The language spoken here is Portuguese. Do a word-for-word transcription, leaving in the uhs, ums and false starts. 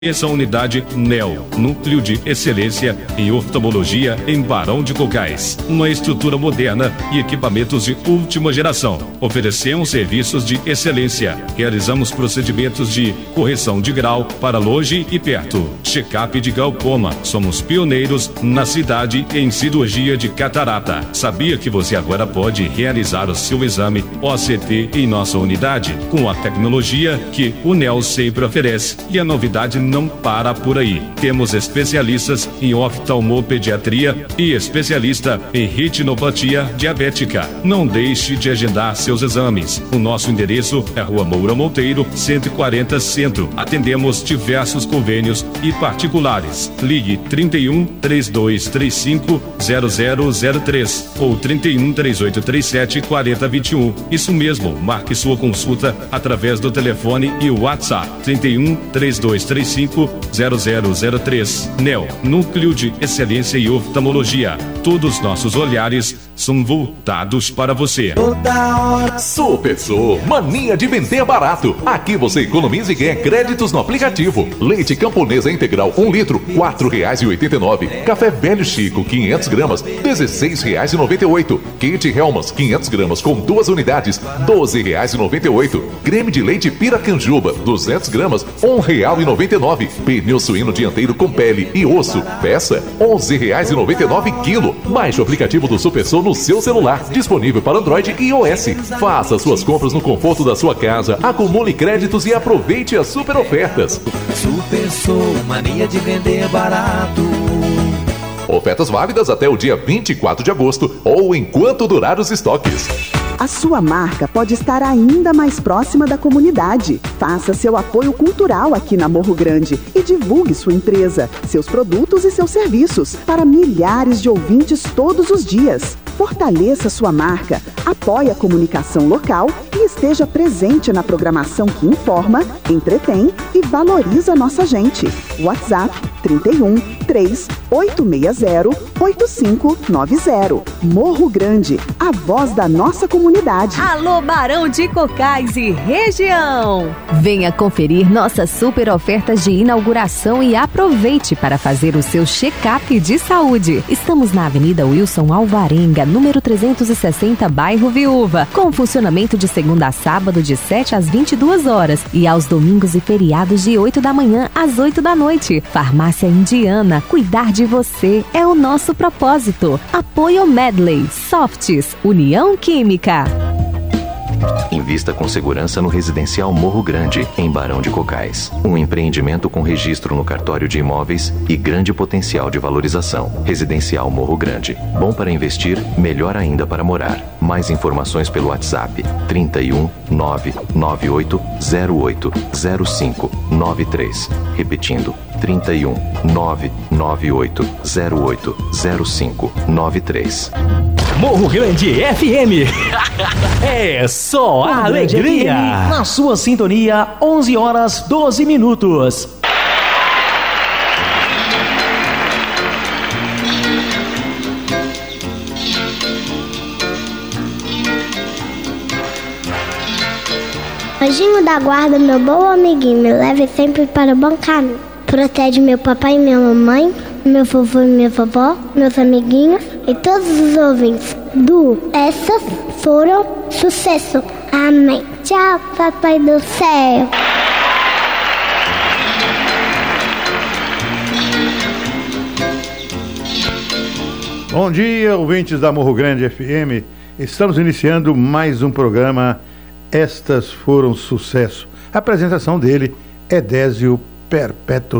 Essa unidade N E L, Núcleo de Excelência em Oftalmologia em Barão de Cocais. Uma estrutura moderna e equipamentos de última geração. Oferecemos serviços de excelência. Realizamos procedimentos de correção de grau para longe e perto. Check-up de glaucoma. Somos pioneiros na cidade em cirurgia de catarata. Sabia que você agora pode realizar o seu exame O C T em nossa unidade? Com a tecnologia que o N E L sempre oferece. E a novidade não para por aí. Temos especialistas em oftalmopediatria e especialista em retinopatia diabética. Não deixe de agendar seus exames. O nosso endereço é Rua Moura Monteiro, cento e quarenta Centro. Atendemos diversos convênios e particulares. Ligue trinta e um, trinta e dois trinta e cinco, zero zero zero três ou trinta e um, trinta e oito trinta e sete, quarenta vinte e um. Isso mesmo, marque sua consulta através do telefone e o WhatsApp trinta e um, trinta e dois trinta e cinco, zero zero zero três. N E L, Núcleo de Excelência e Oftalmologia. Todos nossos olhares são voltados para você. Toda hora. Super Sou, mania de vender barato. Aqui você economiza e ganha créditos no aplicativo. Leite Camponesa Integral um litro, quatro reais e oitenta e nove. Café Velho Chico, quinhentas gramas, dezesseis reais e noventa e oito. Kit Helmas, quinhentas gramas com duas unidades, doze reais e noventa e oito. Creme de leite Piracanjuba, duzentas gramas, um real e noventa e nove. Pneu suíno dianteiro com pele e osso, peça, onze reais e noventa e nove quilo. Baixe o aplicativo do Super Sou no seu celular, disponível para Android e iOS. Faça suas compras no conforto da sua casa, acumule créditos e aproveite as super ofertas. Super Sou, mania de vender barato. Ofertas válidas até o dia vinte e quatro de agosto ou enquanto durar os estoques. A sua marca pode estar ainda mais próxima da comunidade. Faça seu apoio cultural aqui na Morro Grande e divulgue sua empresa, seus produtos e seus serviços para milhares de ouvintes todos os dias. Fortaleça sua marca, apoie a comunicação local e esteja presente na programação que informa, entretém e valoriza nossa gente. WhatsApp trinta e um, três oito seis zero, oito cinco nove zero. Morro Grande, a voz da nossa comunidade. Alô, Barão de Cocais e região! Venha conferir nossas super ofertas de inauguração e aproveite para fazer o seu check-up de saúde. Estamos na Avenida Wilson Alvarenga, número trezentos e sessenta, bairro Viúva, com funcionamento de segunda a sábado de sete às vinte e duas horas e aos domingos e feriados de oito da manhã às oito da noite. Farmácia Indiana, cuidar de você é o nosso propósito. Apoio Medley, Softs, União Química. Invista com segurança no Residencial Morro Grande, em Barão de Cocais. Um empreendimento com registro no cartório de imóveis e grande potencial de valorização. Residencial Morro Grande. Bom para investir, melhor ainda para morar. Mais informações pelo WhatsApp trinta e um, nove nove oito zero oito zero cinco nove três. Repetindo, trinta e um, nove nove oito zero oito zero cinco nove três. Morro Grande F M. É só a alegria. Na sua sintonia, onze horas doze minutos. Anjinho da guarda, meu bom amiguinho, me leve sempre para o bom caminho. Protege meu papai e minha mamãe, meu vovô e minha vovó, meus amiguinhos e todos os ouvintes do Essas Foram Sucesso. Amém. Tchau, papai do céu. Bom dia, ouvintes da Morro Grande F M. Estamos iniciando mais um programa Estas Foram Sucesso. A apresentação dele é Désio Perpétuo